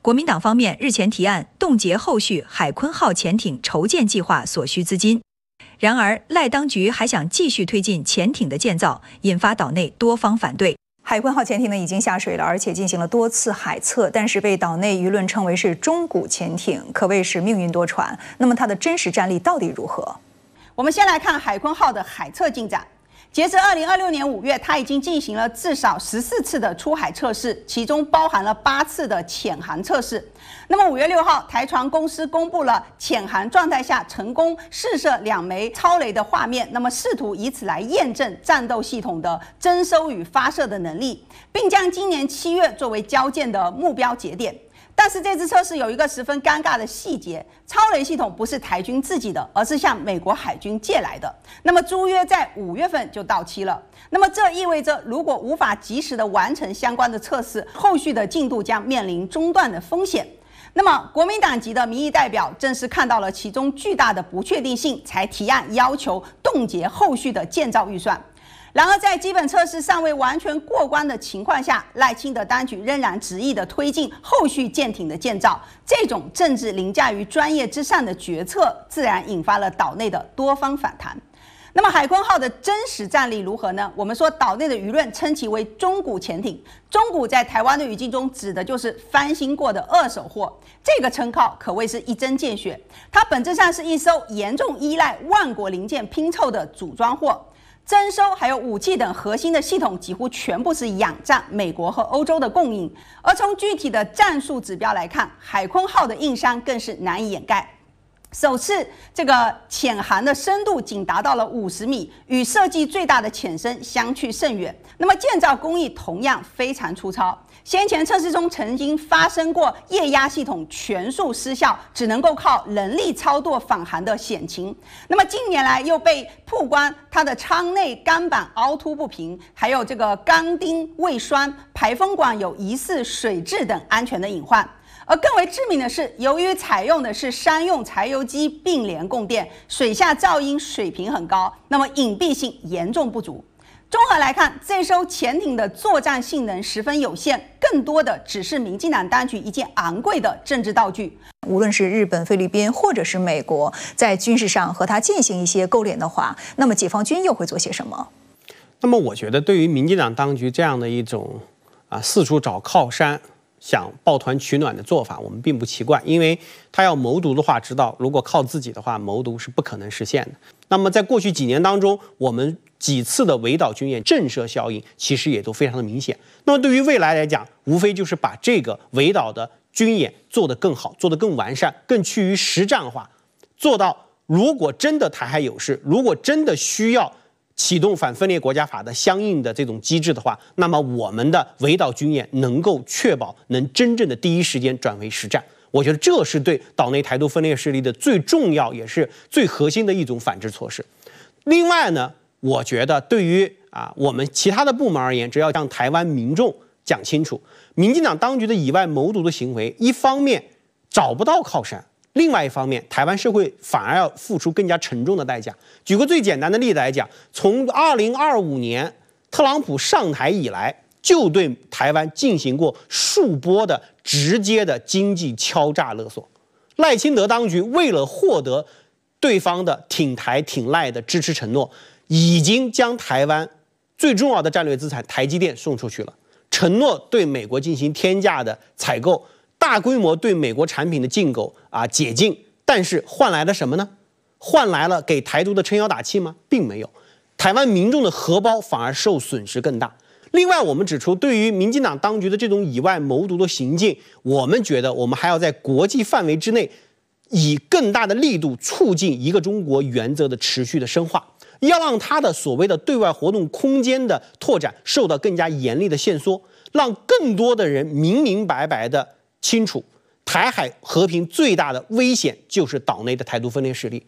国民党方面日前提案冻结后续海鲲号潜艇筹建计划所需资金。然而，赖当局还想继续推进潜艇的建造，引发岛内多方反对。海鲲号潜艇已经下水了，而且进行了多次海测，但是被岛内舆论称为是中古潜艇，可谓是命运多舛。那么它的真实战力到底如何？ 我们先来看海鲲号的海测进展。截至2026年5月，它已经进行了至少14次的出海测试，其中包含了8次的潜航测试。那么5月6号，台船公司公布了潜航状态下成功试射2枚超雷的画面，那么试图以此来验证战斗系统的征收与发射的能力，并将今年7月作为交舰的目标节点。但是这次测试有一个十分尴尬的细节，超雷系统不是台军自己的，而是向美国海军借来的。那么租约在5月份就到期了。那么这意味着，如果无法及时的完成相关的测试，后续的进度将面临中断的风险。那么国民党籍的民意代表正是看到了其中巨大的不确定性，才提案要求冻结后续的建造预算。然而，在基本测试尚未完全过关的情况下，赖清德当局仍然执意的推进后续舰艇的建造，这种政治凌驾于专业之上的决策，自然引发了岛内的多方反弹。那么海鲲号的真实战力如何呢？我们说岛内的舆论称其为中古潜艇，中古在台湾的语境中指的就是翻新过的二手货，这个称号可谓是一针见血。它本质上是一艘严重依赖万国零件拼凑的组装货。征收还有武器等核心的系统几乎全部是仰仗美国和欧洲的供应，而从具体的战术指标来看，海鲲号的硬伤更是难以掩盖。首次这个潜航的深度仅达到了50米，与设计最大的潜深相去甚远。那么建造工艺同样非常粗糙。先前测试中曾经发生过液压系统全数失效，只能够靠人力操作返航的险情。那么近年来又被曝光它的舱内钢板凹凸不平，还有这个钢钉未栓、排风管有疑似水质等安全的隐患。而更为致命的是，由于采用的是商用柴油机并联供电，水下噪音水平很高，那么隐蔽性严重不足。综合来看，这艘潜艇的作战性能十分有限，更多的只是民进党当局一件昂贵的政治道具。 无论是日本、菲律宾或者是美国，在军事上和它进行一些勾连的话，那么解放军又会做些什么？ 那么我觉得，对于民进党当局这样的一种四处找靠山、想抱团取暖的做法，我们并不奇怪，因为他要谋独的话，知道如果靠自己的话，谋独是不可能实现的。那么在过去几年当中，我们几次的围岛军演震慑效应其实也都非常的明显。那么对于未来来讲，无非就是把这个围岛的军演做得更好，做得更完善，更趋于实战化，做到如果真的台海有事，如果真的需要启动反分裂国家法的相应的这种机制的话，那么我们的围岛军演能够确保能真正的第一时间转为实战。我觉得这是对岛内台独分裂势力的最重要也是最核心的一种反制措施。另外呢，我觉得对于我们其他的部门而言，只要向台湾民众讲清楚，民进党当局的以外谋独的行为，一方面找不到靠山，另外一方面，台湾社会反而要付出更加沉重的代价。举个最简单的例子来讲，从2025年特朗普上台以来，就对台湾进行过数波的直接的经济敲诈勒索。赖清德当局为了获得对方的挺台挺赖的支持承诺，已经将台湾最重要的战略资产台积电送出去了，承诺对美国进行天价的采购，大规模对美国产品的进口解禁，但是换来了什么呢？换来了给台独的撑腰打气吗？并没有，台湾民众的荷包反而受损失更大。另外，我们指出，对于民进党当局的这种以外谋独的行径，我们觉得我们还要在国际范围之内，以更大的力度促进一个中国原则的持续的深化，要让它的所谓的对外活动空间的拓展受到更加严厉的限缩，让更多的人明明白白的清楚，台海和平最大的危险就是岛内的台独分裂势力。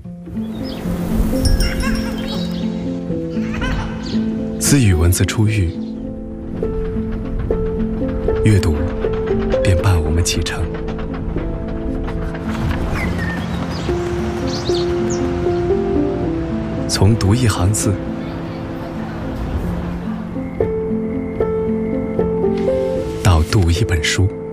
私语文字出狱，阅读便伴我们启程。从读一行字，到读一本书。